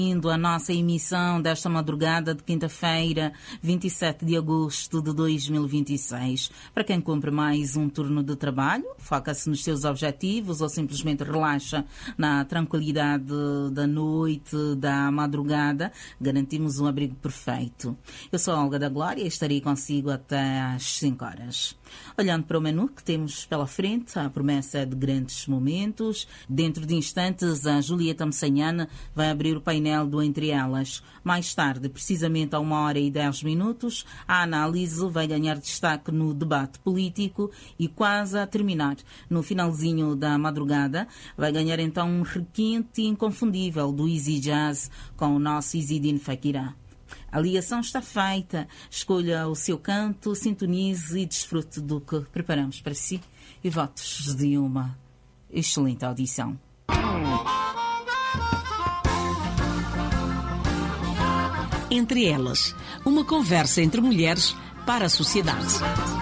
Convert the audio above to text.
A nossa emissão desta madrugada de quinta-feira, 27 de agosto de 2026. Para quem cumpre mais um turno de trabalho, foca-se nos seus objetivos ou simplesmente relaxa na tranquilidade da noite, da madrugada, garantimos um abrigo perfeito. Eu sou a Olga da Glória e estarei consigo até às 5 horas. Olhando para o menu que temos pela frente, a promessa é de grandes momentos. Dentro de instantes, a Julieta Messanhana vai abrir o painel do Entre Elas. Mais tarde, precisamente a 1h10, a análise vai ganhar destaque no debate político e quase a terminar, no finalzinho da madrugada, vai ganhar então um requinte inconfundível do Easy Jazz com o nosso Isidine Fakirá. A ligação está feita. Escolha o seu canto, sintonize e desfrute do que preparamos para si e votos de uma excelente audição. Entre Elas, uma conversa entre mulheres para a sociedade.